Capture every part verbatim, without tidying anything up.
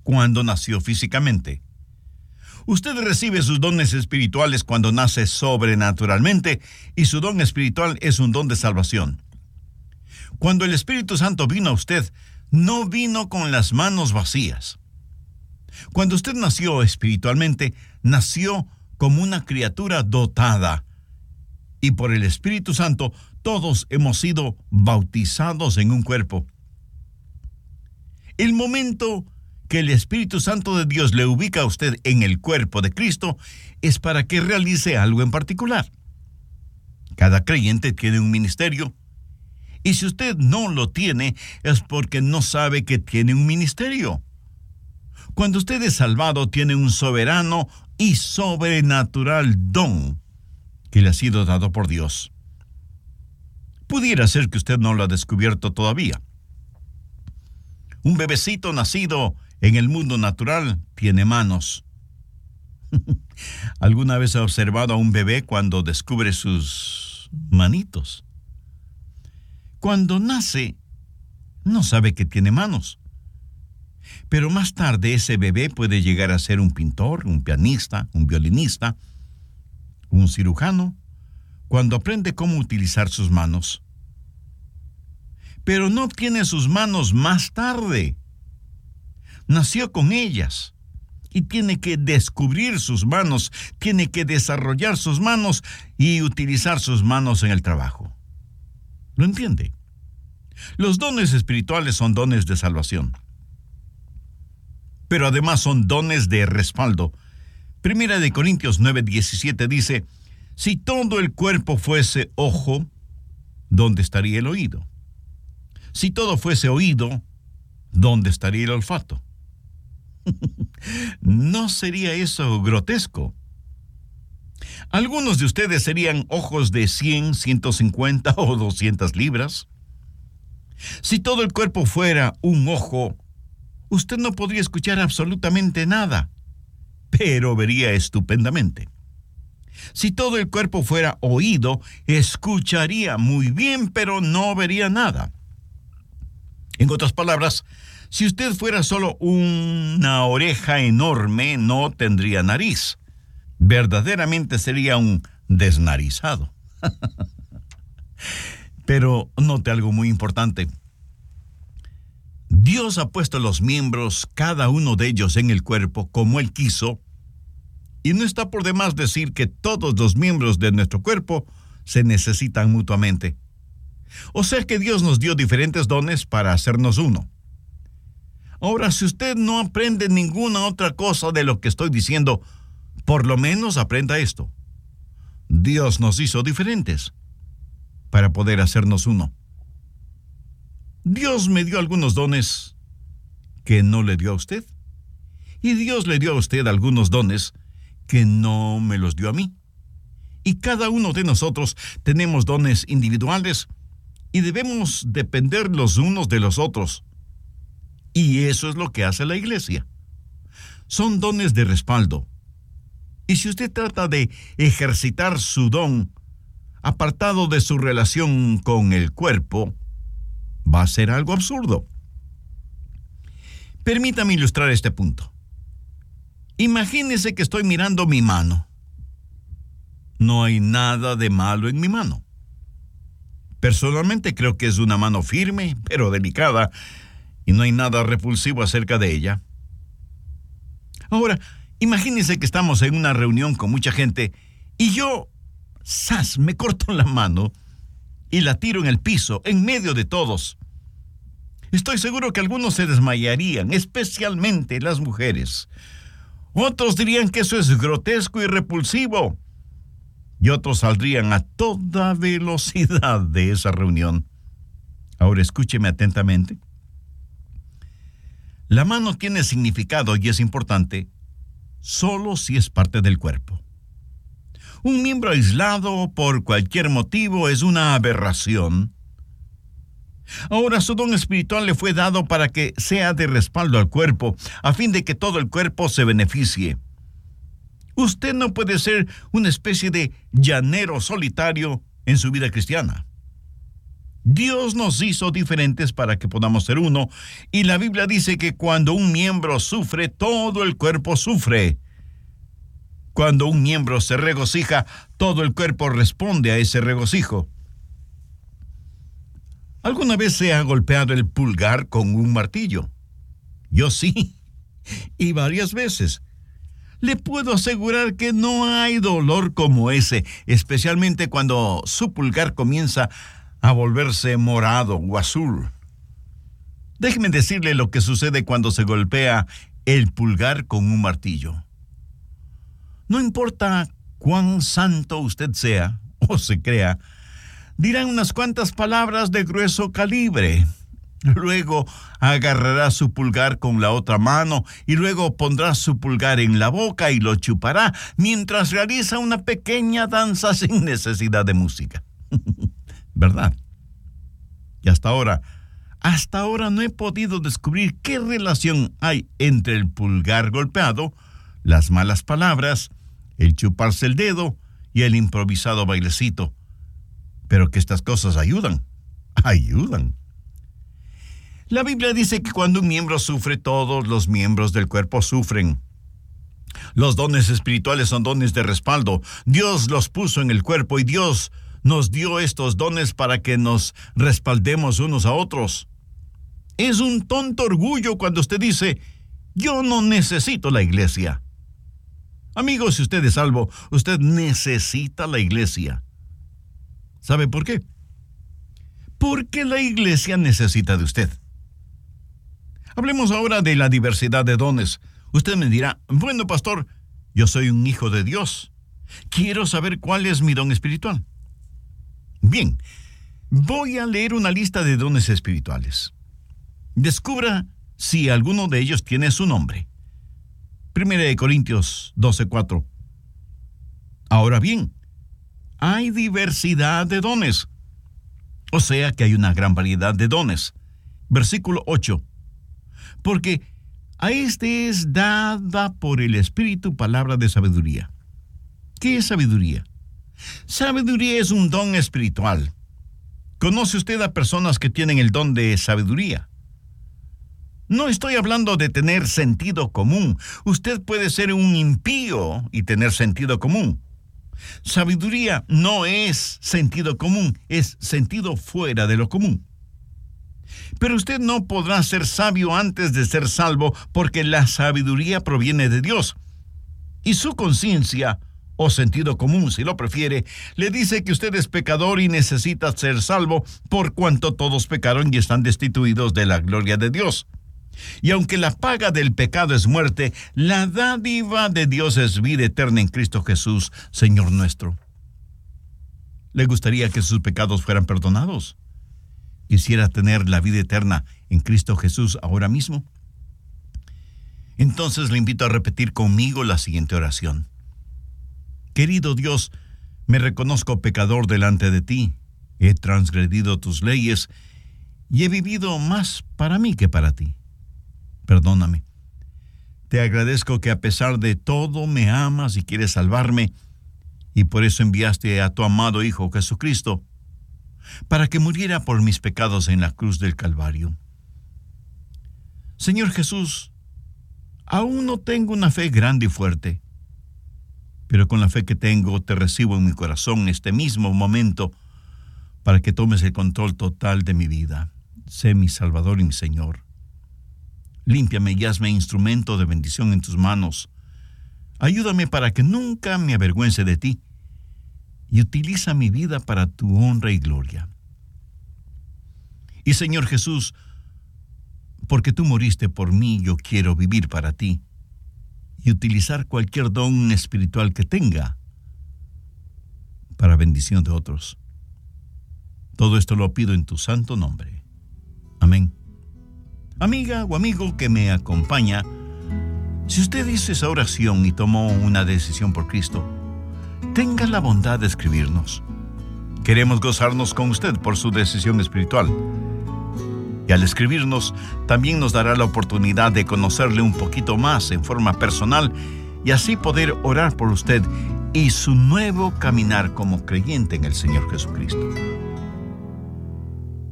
cuando nació físicamente. Usted recibe sus dones espirituales cuando nace sobrenaturalmente, y su don espiritual es un don de salvación. Cuando el Espíritu Santo vino a usted, no vino con las manos vacías. Cuando usted nació espiritualmente, nació como una criatura dotada. Y por el Espíritu Santo, todos hemos sido bautizados en un cuerpo. El momento que el Espíritu Santo de Dios le ubica a usted en el cuerpo de Cristo es para que realice algo en particular. Cada creyente tiene un ministerio, y si usted no lo tiene, es porque no sabe que tiene un ministerio. Cuando usted es salvado, tiene un soberano y sobrenatural don que le ha sido dado por Dios. Pudiera ser que usted no lo ha descubierto todavía. Un bebecito nacido en el mundo natural tiene manos. ¿Alguna vez ha observado a un bebé cuando descubre sus manitos? Cuando nace, no sabe que tiene manos. Pero más tarde ese bebé puede llegar a ser un pintor, un pianista, un violinista, un cirujano, cuando aprende cómo utilizar sus manos. Pero no obtiene sus manos más tarde. Nació con ellas y tiene que descubrir sus manos, tiene que desarrollar sus manos y utilizar sus manos en el trabajo. ¿Lo entiende? Los dones espirituales son dones de salvación, pero además son dones de respaldo. Primera de Corintios nueve diecisiete dice: si todo el cuerpo fuese ojo, ¿dónde estaría el oído? Si todo fuese oído, ¿dónde estaría el olfato? ¿No sería eso grotesco? Algunos de ustedes serían ojos de cien, ciento cincuenta o doscientas libras. Si todo el cuerpo fuera un ojo, usted no podría escuchar absolutamente nada, pero vería estupendamente. Si todo el cuerpo fuera oído, escucharía muy bien, pero no vería nada. En otras palabras, si usted fuera solo una oreja enorme, no tendría nariz. Verdaderamente sería un desnarizado. Pero note algo muy importante. Dios ha puesto los miembros, cada uno de ellos, en el cuerpo como Él quiso, y no está por demás decir que todos los miembros de nuestro cuerpo se necesitan mutuamente. O sea que Dios nos dio diferentes dones para hacernos uno. Ahora, si usted no aprende ninguna otra cosa de lo que estoy diciendo, por lo menos aprenda esto. Dios nos hizo diferentes para poder hacernos uno. Dios me dio algunos dones que no le dio a usted, y Dios le dio a usted algunos dones que no me los dio a mí. Y cada uno de nosotros tenemos dones individuales y debemos depender los unos de los otros. Y eso es lo que hace la iglesia. Son dones de respaldo. Y si usted trata de ejercitar su don apartado de su relación con el cuerpo, va a ser algo absurdo. Permítame ilustrar este punto. Imagínese que estoy mirando mi mano. No hay nada de malo en mi mano. Personalmente creo que es una mano firme, pero delicada, y no hay nada repulsivo acerca de ella. Ahora, imagínese que estamos en una reunión con mucha gente y yo, ¡zas!, me corto la mano y la tiro en el piso, en medio de todos. Estoy seguro que algunos se desmayarían, especialmente las mujeres. Otros dirían que eso es grotesco y repulsivo. Y otros saldrían a toda velocidad de esa reunión. Ahora escúcheme atentamente. La mano tiene significado y es importante solo si es parte del cuerpo. Un miembro aislado por cualquier motivo es una aberración. Ahora, su don espiritual le fue dado para que sea de respaldo al cuerpo, a fin de que todo el cuerpo se beneficie. Usted no puede ser una especie de llanero solitario en su vida cristiana. Dios nos hizo diferentes para que podamos ser uno, y la Biblia dice que cuando un miembro sufre, todo el cuerpo sufre. Cuando un miembro se regocija, todo el cuerpo responde a ese regocijo. ¿Alguna vez se ha golpeado el pulgar con un martillo? Yo sí, y varias veces. Le puedo asegurar que no hay dolor como ese, especialmente cuando su pulgar comienza a volverse morado o azul. Déjeme decirle lo que sucede cuando se golpea el pulgar con un martillo. No importa cuán santo usted sea o se crea, dirán unas cuantas palabras de grueso calibre. Luego agarrará su pulgar con la otra mano y luego pondrá su pulgar en la boca y lo chupará mientras realiza una pequeña danza sin necesidad de música. ¿Verdad? Y hasta ahora, hasta ahora no he podido descubrir qué relación hay entre el pulgar golpeado, las malas palabras, el chuparse el dedo y el improvisado bailecito. Pero que estas cosas ayudan, ayudan. La Biblia dice que cuando un miembro sufre, todos los miembros del cuerpo sufren. Los dones espirituales son dones de respaldo. Dios los puso en el cuerpo y Dios nos dio estos dones para que nos respaldemos unos a otros. Es un tonto orgullo cuando usted dice, yo no necesito la iglesia. Amigo, si usted es salvo, usted necesita la iglesia. ¿Sabe por qué? Porque la iglesia necesita de usted. Hablemos ahora de la diversidad de dones. Usted me dirá, bueno, pastor, yo soy un hijo de Dios. Quiero saber cuál es mi don espiritual. Bien, voy a leer una lista de dones espirituales. Descubra si alguno de ellos tiene su nombre. Primera de Corintios doce cuatro. Ahora bien, hay diversidad de dones. O sea que hay una gran variedad de dones. Versículo ocho. Porque a este es dada por el Espíritu palabra de sabiduría. ¿Qué es sabiduría? Sabiduría es un don espiritual. ¿Conoce usted a personas que tienen el don de sabiduría? No estoy hablando de tener sentido común. Usted puede ser un impío y tener sentido común. Sabiduría no es sentido común, es sentido fuera de lo común. Pero usted no podrá ser sabio antes de ser salvo, porque la sabiduría proviene de Dios. Y su conciencia, o sentido común, si lo prefiere, le dice que usted es pecador y necesita ser salvo, por cuanto todos pecaron y están destituidos de la gloria de Dios. Y aunque la paga del pecado es muerte, la dádiva de Dios es vida eterna en Cristo Jesús, Señor nuestro. ¿Le gustaría que sus pecados fueran perdonados? ¿Quisiera tener la vida eterna en Cristo Jesús ahora mismo? Entonces le invito a repetir conmigo la siguiente oración. Querido Dios, me reconozco pecador delante de ti. He transgredido tus leyes y he vivido más para mí que para ti. Perdóname. Te agradezco que a pesar de todo me amas y quieres salvarme, y por eso enviaste a tu amado Hijo Jesucristo, para que muriera por mis pecados en la cruz del Calvario. Señor Jesús, aún no tengo una fe grande y fuerte, pero con la fe que tengo te recibo en mi corazón en este mismo momento, para que tomes el control total de mi vida. Sé mi Salvador y mi Señor. Límpiame y hazme instrumento de bendición en tus manos. Ayúdame para que nunca me avergüence de ti y utiliza mi vida para tu honra y gloria. Y Señor Jesús, porque tú moriste por mí, yo quiero vivir para ti y utilizar cualquier don espiritual que tenga para bendición de otros. Todo esto lo pido en tu santo nombre. Amén. Amiga o amigo que me acompaña, si usted hizo esa oración y tomó una decisión por Cristo, tenga la bondad de escribirnos. Queremos gozarnos con usted por su decisión espiritual. Y al escribirnos, también nos dará la oportunidad de conocerle un poquito más en forma personal y así poder orar por usted y su nuevo caminar como creyente en el Señor Jesucristo.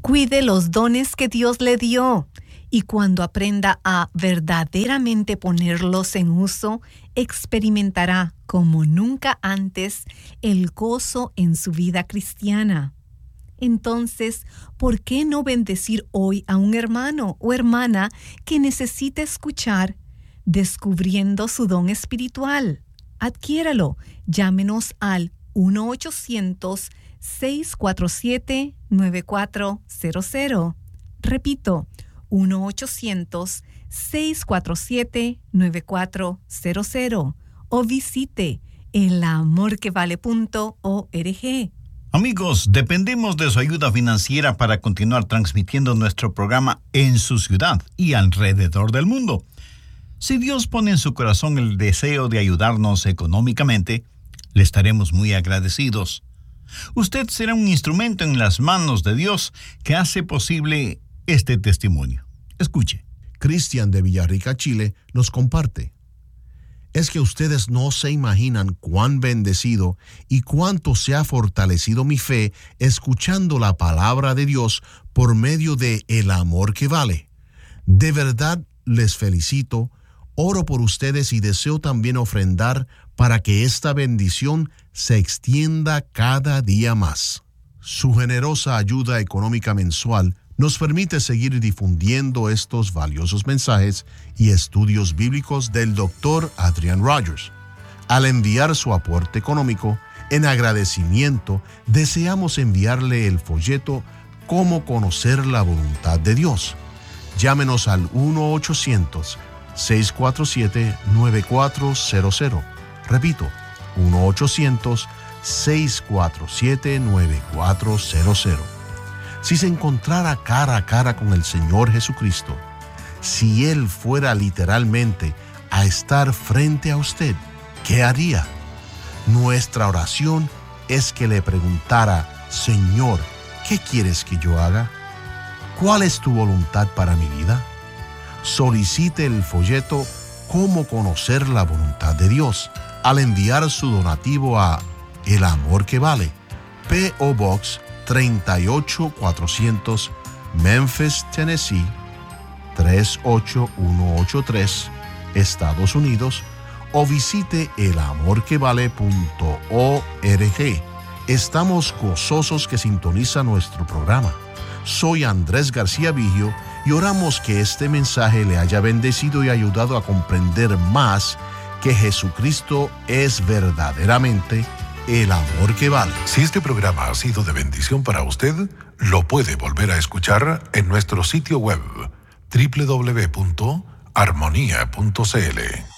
Cuide los dones que Dios le dio y cuando aprenda a verdaderamente ponerlos en uso, experimentará como nunca antes el gozo en su vida cristiana. Entonces, ¿por qué no bendecir hoy a un hermano o hermana que necesita escuchar, descubriendo su don espiritual? Adquiéralo. Llámenos al uno ochocientos, seis cuatro siete, nueve cuatro cero cero. Repito, uno ochocientos, seis cuatro siete, nueve cuatro cero cero. O visite el amor que vale punto org. Amigos, dependemos de su ayuda financiera para continuar transmitiendo nuestro programa en su ciudad y alrededor del mundo. Si Dios pone en su corazón el deseo de ayudarnos económicamente, le estaremos muy agradecidos. Usted será un instrumento en las manos de Dios que hace posible este testimonio. Escuche. Cristian de Villarrica, Chile, nos comparte. Es que ustedes no se imaginan cuán bendecido y cuánto se ha fortalecido mi fe escuchando la palabra de Dios por medio de El Amor que Vale. De verdad les felicito, oro por ustedes y deseo también ofrendar para que esta bendición se extienda cada día más. Su generosa ayuda económica mensual nos permite seguir difundiendo estos valiosos mensajes y estudios bíblicos del doctor Adrian Rogers. Al enviar su aporte económico, en agradecimiento, deseamos enviarle el folleto Cómo conocer la voluntad de Dios. Llámenos al uno ochocientos, seis cuatro siete, nueve cuatro cero cero. Repito, uno ochocientos, seis cuatro siete, nueve cuatro cero cero. Si se encontrara cara a cara con el Señor Jesucristo, si Él fuera literalmente a estar frente a usted, ¿qué haría? Nuestra oración es que le preguntara, Señor, ¿qué quieres que yo haga? ¿Cuál es tu voluntad para mi vida? Solicite el folleto Cómo conocer la voluntad de Dios al enviar su donativo a El Amor que Vale, P O Box treinta y ocho cuatrocientos, Memphis, Tennessee tres ocho uno ocho tres, Estados Unidos, o visite el amor que vale punto org. Estamos gozosos que sintoniza nuestro programa. Soy Andrés García Vigio y oramos que este mensaje le haya bendecido y ayudado a comprender más que Jesucristo es verdaderamente el amor que vale. Si este programa ha sido de bendición para usted, lo puede volver a escuchar en nuestro sitio web doble u doble u doble u punto armonía punto c l.